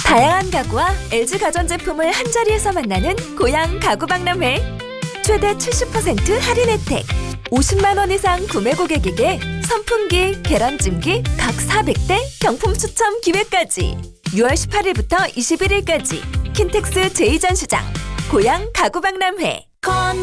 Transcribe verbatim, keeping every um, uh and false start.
다양한 가구와 엘지 가전제품을 한자리에서 만나는 고양 가구박람회. 최대 칠십 퍼센트 할인 혜택. 오십만 원 이상 구매 고객에게 선풍기, 계란찜기 각 사백 대 경품 추첨 기회까지. 유월 십팔일부터 이십일일까지 킨텍스 제이 전시장 고양 가구박람회.